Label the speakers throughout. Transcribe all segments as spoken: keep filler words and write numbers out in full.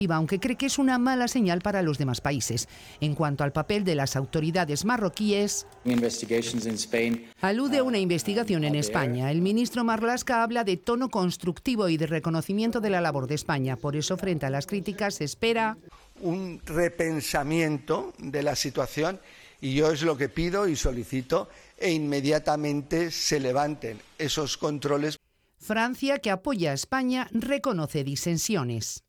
Speaker 1: aunque cree que es una mala señal para los demás países. En cuanto al papel de las autoridades marroquíes, alude a una investigación en España. El ministro Marlaska habla de tono constructivo y de reconocimiento de la labor de España. Por eso, frente a las críticas, se espera
Speaker 2: un repensamiento de la situación, y yo es lo que pido y solicito, e inmediatamente se levanten esos controles.
Speaker 1: Francia, que apoya a España, reconoce disensiones.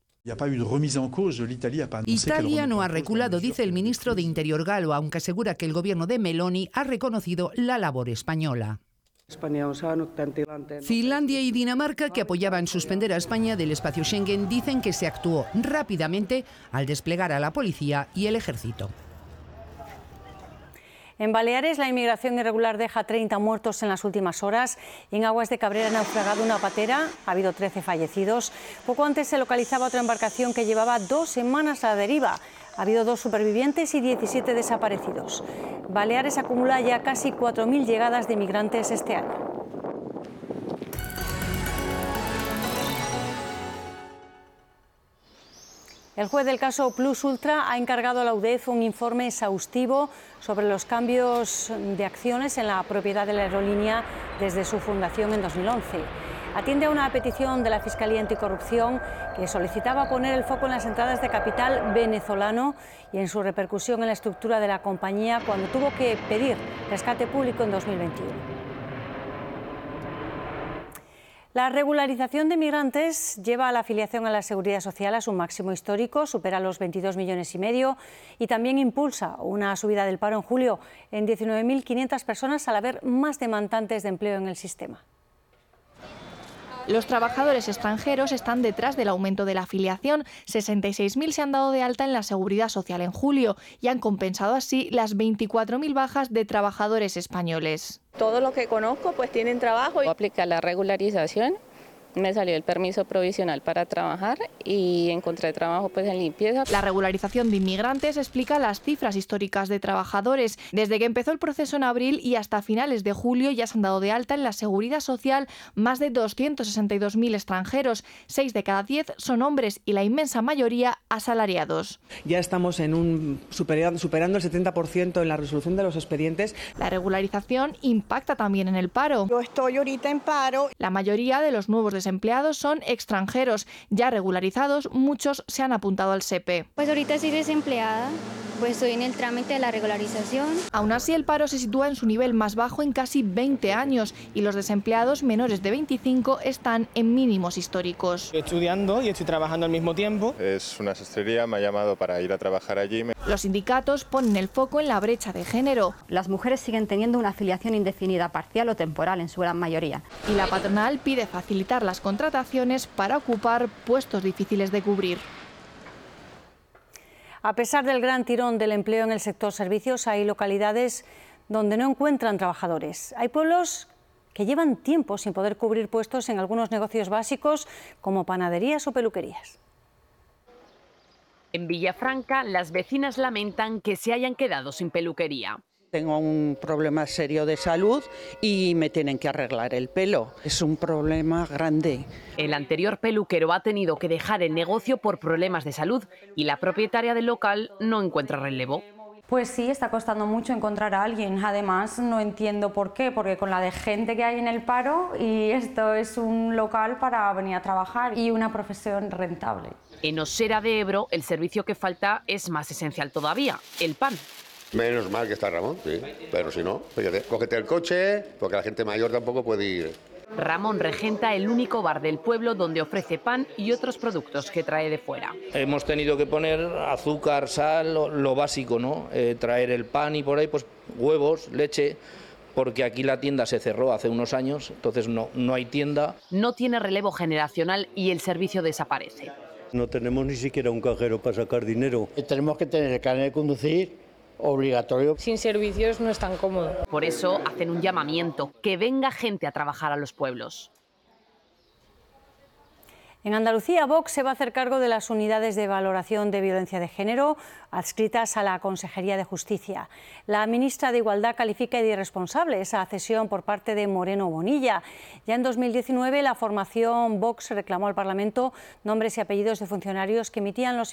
Speaker 1: Italia no ha reculado, dice el ministro de Interior Gallo, aunque asegura que el gobierno de Meloni ha reconocido la labor española. Finlandia y Dinamarca, que apoyaban suspender a España del espacio Schengen, dicen que se actuó rápidamente al desplegar a la policía y el ejército.
Speaker 3: En Baleares, la inmigración irregular deja treinta muertos en las últimas horas. En Aguas de Cabrera ha naufragado una patera, ha habido trece fallecidos. Poco antes se localizaba otra embarcación que llevaba dos semanas a la deriva. Ha habido dos supervivientes y diecisiete desaparecidos. Baleares acumula ya casi cuatro mil llegadas de migrantes este año. El juez del caso Plus Ultra ha encargado a la U D E F un informe exhaustivo sobre los cambios de acciones en la propiedad de la aerolínea desde su fundación en dos mil once. Atiende a una petición de la Fiscalía Anticorrupción que solicitaba poner el foco en las entradas de capital venezolano y en su repercusión en la estructura de la compañía cuando tuvo que pedir rescate público en dos mil veintiuno. La regularización de migrantes lleva a la afiliación a la Seguridad Social a su máximo histórico, supera los veintidós millones y medio, y también impulsa una subida del paro en julio en diecinueve mil quinientas personas al haber más demandantes de empleo en el sistema.
Speaker 4: Los trabajadores extranjeros están detrás del aumento de la afiliación. sesenta y seis mil se han dado de alta en la Seguridad Social en julio y han compensado así las veinticuatro mil bajas de trabajadores españoles.
Speaker 5: Todos los que conozco pues tienen trabajo. Aplica la regularización, me salió el permiso provisional para trabajar y encontré trabajo pues en limpieza.
Speaker 4: La regularización de inmigrantes explica las cifras históricas de trabajadores. Desde que empezó el proceso en abril y hasta finales de julio ya se han dado de alta en la Seguridad Social más de doscientos sesenta y dos mil extranjeros. Seis de cada diez son hombres y la inmensa mayoría asalariados.
Speaker 6: Ya estamos en un superando, superando el setenta por ciento en la resolución de los expedientes.
Speaker 4: La regularización impacta también en el paro.
Speaker 7: Yo estoy ahorita en paro.
Speaker 4: La mayoría de los nuevos desempleados son extranjeros. Ya regularizados, muchos se han apuntado al S E P E.
Speaker 8: Pues ahorita estoy desempleada, pues estoy en el trámite de la regularización.
Speaker 4: Aún así, el paro se sitúa en su nivel más bajo en casi veinte años y los desempleados menores de veinticinco están en mínimos históricos.
Speaker 9: Estoy estudiando y estoy trabajando al mismo tiempo.
Speaker 10: Es una sastrería, me ha llamado para ir a trabajar allí.
Speaker 4: Los sindicatos ponen el foco en la brecha de género.
Speaker 11: Las mujeres siguen teniendo una afiliación indefinida, parcial o temporal en su gran mayoría.
Speaker 4: Y la patronal pide facilitar las contrataciones para ocupar puestos difíciles de cubrir.
Speaker 3: A pesar del gran tirón del empleo en el sector servicios, hay localidades donde no encuentran trabajadores. Hay pueblos que llevan tiempo sin poder cubrir puestos en algunos negocios básicos como panaderías o peluquerías.
Speaker 12: En Villafranca, las vecinas lamentan que se hayan quedado sin peluquería.
Speaker 13: Tengo un problema serio de salud y me tienen que arreglar el pelo. Es un problema grande.
Speaker 12: El anterior peluquero ha tenido que dejar el negocio por problemas de salud y la propietaria del local no encuentra relevo.
Speaker 14: Pues sí, está costando mucho encontrar a alguien. Además, no entiendo por qué, porque con la de gente que hay en el paro, y esto es un local para venir a trabajar y una profesión rentable.
Speaker 12: En Osera de Ebro, el servicio que falta es más esencial todavía, el pan.
Speaker 15: Menos mal que está Ramón, sí, pero si no, fíjate, cógete el coche, porque la gente mayor tampoco puede ir.
Speaker 12: Ramón regenta el único bar del pueblo donde ofrece pan y otros productos que trae de fuera.
Speaker 16: Hemos tenido que poner azúcar, sal, lo, lo básico, ¿no? Eh, traer el pan y por ahí pues huevos, leche, porque aquí la tienda se cerró hace unos años, entonces no, no hay tienda.
Speaker 12: No tiene relevo generacional y el servicio desaparece.
Speaker 17: No tenemos ni siquiera un cajero para sacar dinero.
Speaker 18: Tenemos que tener el carnet de conducir obligatorio.
Speaker 5: Sin servicios no es tan cómodo.
Speaker 12: Por eso hacen un llamamiento, que venga gente a trabajar a los pueblos.
Speaker 3: En Andalucía, Vox se va a hacer cargo de las unidades de valoración de violencia de género adscritas a la Consejería de Justicia. La ministra de Igualdad califica de irresponsable esa cesión por parte de Moreno Bonilla. Ya en dos mil diecinueve, la formación Vox reclamó al Parlamento nombres y apellidos de funcionarios que emitían los